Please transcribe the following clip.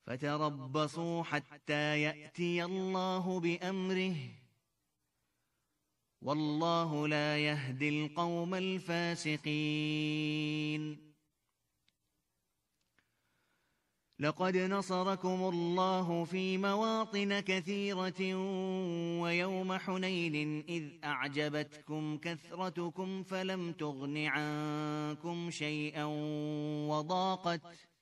فتربصوا حتى يأتي الله بأمره والله لا يهدي القوم الفاسقين. لقد نصركم الله في مواطن كثيرة ويوم حنين إذ أعجبتكم كثرتكم فلم تغن عنكم شيئا